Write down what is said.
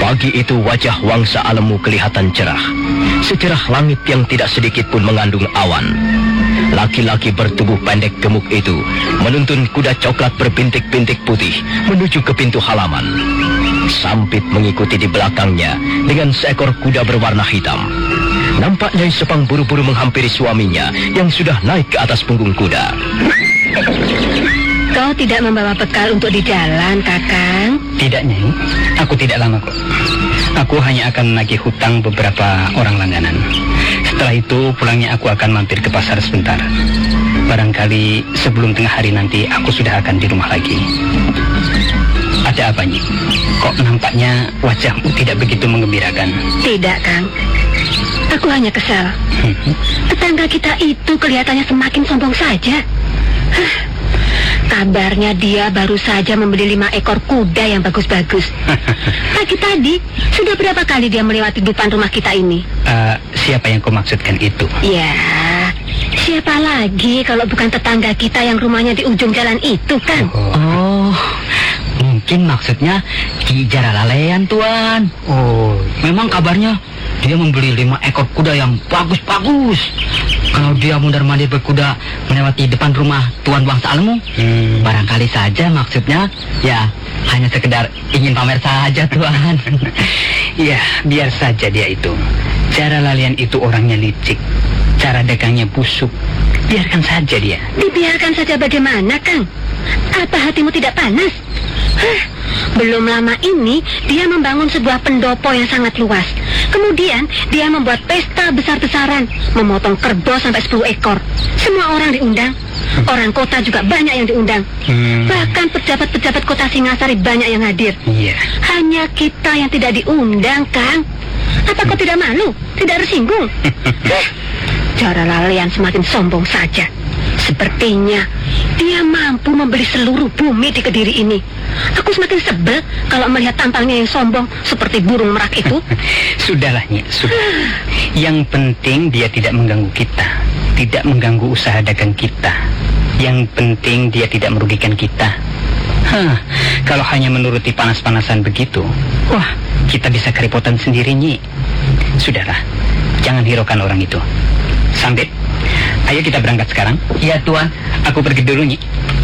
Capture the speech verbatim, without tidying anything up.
Pagi itu wajah Wangsa Alemu kelihatan cerah, secerah langit yang tidak sedikit pun mengandung awan. Laki-laki bertubuh pendek gemuk itu menuntun kuda coklat berbintik-bintik putih menuju ke pintu halaman. Sampit mengikuti di belakangnya dengan seekor kuda berwarna hitam. Nampak Nyai Sepang buru-buru menghampiri suaminya yang sudah naik ke atas punggung kuda. Kau tidak membawa bekal untuk di jalan, Kakang? Tidak, Nyai. Aku tidak lama kok. Aku hanya akan menagih hutang beberapa orang langganan. Setelah itu pulangnya aku akan mampir ke pasar sebentar. Barangkali sebelum tengah hari nanti aku sudah akan di rumah lagi. Ada apa, Nyai? Kok nampaknya wajahmu tidak begitu menggembirakan? Tidak, Kang. Aku hanya kesal. Tetangga kita itu kelihatannya semakin sombong saja. Kabarnya dia baru saja membeli lima ekor kuda yang bagus-bagus. Pagi tadi, sudah berapa kali dia melewati depan rumah kita ini? Uh, siapa yang kau maksudkan itu? Ya, siapa lagi kalau bukan tetangga kita yang rumahnya di ujung jalan itu, kan? Oh, mungkin maksudnya Ki Jaralalean, Tuan. Oh, memang kabarnya dia membeli lima ekor kuda yang bagus-bagus. Kalau dia mundar-mandir berkuda melewati depan rumah Tuan Wangsa Alemu, hmm. barangkali saja maksudnya ya hanya sekedar ingin pamer saja, Tuan. Ya, biar saja dia itu. Jaralalean itu orangnya licik, cara dagangnya busuk. Biarkan saja dia. Dibiarkan saja bagaimana, Kang? Apa hatimu tidak panas? Hah, belum lama ini dia membangun sebuah pendopo yang sangat luas. Kemudian dia membuat pesta besar-besaran, memotong kerbau sampai sepuluh ekor. Semua orang diundang. Orang kota juga banyak yang diundang. Hmm. Bahkan pejabat-pejabat kota Singasari banyak yang hadir. Iya. Hanya kita yang tidak diundang, Kang. Apa kau tidak malu? Tidak tersinggung? Jaralalean semakin sombong saja. Sepertinya dia mampu membeli seluruh bumi di Kediri ini. Aku semakin sebel kalau melihat tampangnya yang sombong seperti burung merak itu. Sudahlah, Nyai, sudah. Yang penting dia tidak mengganggu kita, tidak mengganggu usaha dagang kita. Yang penting dia tidak merugikan kita. Hah, kalau hanya menuruti panas-panasan begitu, wah, kita bisa kerepotan sendiri, Nyai. Sudahlah, jangan hiraukan orang itu. Sambit, ayo kita berangkat sekarang. Iya, Tuan. Aku pergi dulu, Nyai.